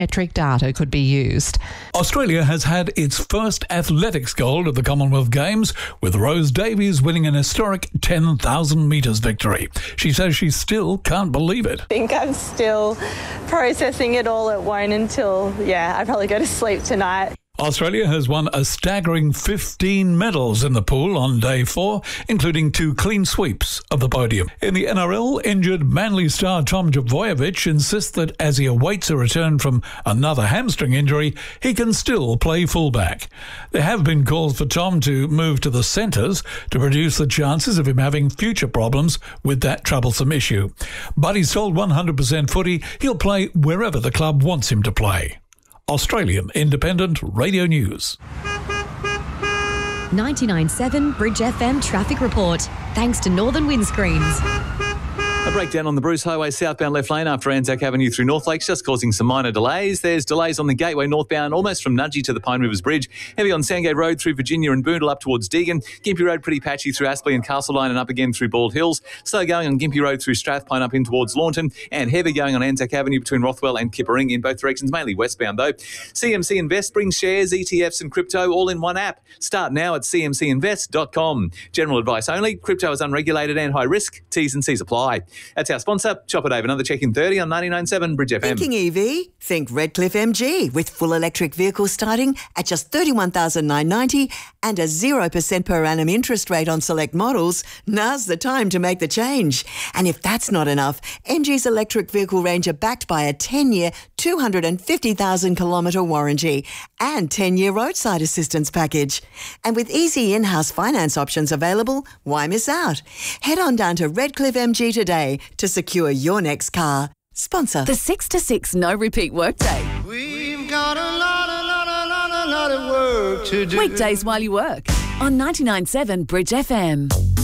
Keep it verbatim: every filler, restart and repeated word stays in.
Metric data could be used. Australia has had its first athletics gold at the Commonwealth Games, with Rose Davies winning an historic ten thousand metres victory. She says she still can't believe it. I think I'm still processing it all. It won't until, yeah, I probably go to sleep tonight. Australia has won a staggering fifteen medals in the pool on day four, including two clean sweeps of the podium. In the N R L, injured Manly star Tom Trbojevic insists that as he awaits a return from another hamstring injury, he can still play fullback. There have been calls for Tom to move to the centres to reduce the chances of him having future problems with that troublesome issue. But he's told one hundred percent Footy he'll play wherever the club wants him to play. Australian Independent Radio News. ninety-nine point seven Bridge F M Traffic Report. Thanks to Northern Windscreens. A breakdown on the Bruce Highway southbound left lane after Anzac Avenue through North Lakes, just causing some minor delays. There's delays on the Gateway northbound, almost from Nudgee to the Pine Rivers Bridge. Heavy on Sandgate Road through Virginia and Boondall up towards Deagon. Gympie Road pretty patchy through Aspley and Castle Line and up again through Bald Hills. Slow going on Gympie Road through Strathpine up in towards Launton. And heavy going on Anzac Avenue between Rothwell and Kippering in both directions, mainly westbound though. C M C Invest brings shares, E T Fs and crypto all in one app. Start now at c m c invest dot com. General advice only. Crypto is unregulated and high risk. T's and C's apply. That's our sponsor. Chop it over. Another check in thirty on ninety-nine point seven Bridge F M. Thinking E V? Think Redcliffe M G with full electric vehicles starting at just thirty-one thousand nine hundred ninety dollars and a zero percent per annum interest rate on select models. Now's the time to make the change. And if that's not enough, M G's electric vehicle range are backed by a ten-year, two hundred fifty thousand kilometre warranty and ten-year roadside assistance package. And with easy in-house finance options available, why miss out? Head on down to Redcliffe M G today to secure your next car. Sponsor the six to six no repeat workday. We've got a lot, a lot, a lot, a lot of work to do. Weekdays while you work on ninety-nine point seven Bridge F M.